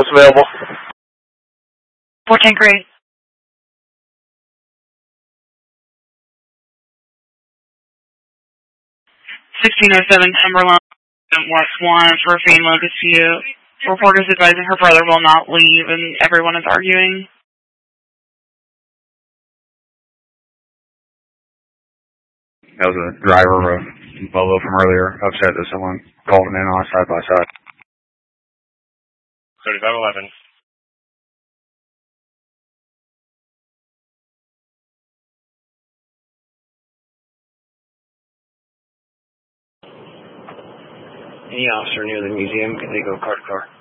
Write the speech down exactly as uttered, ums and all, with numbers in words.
What's available? fourteen grade. sixteen oh seven Timberland, West one for a family dispute. Reporters advising her brother will not leave and everyone is arguing. That was a driver of a Volvo from earlier, upset that someone called him in on a side-by-side. thirty-five eleven. Any officer near the museum, can they go car to car?